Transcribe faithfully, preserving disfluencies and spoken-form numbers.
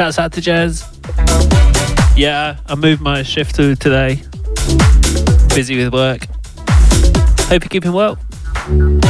Shouts out to Jez. Yeah, I moved my shift to today. Busy with work. Hope you're keeping well.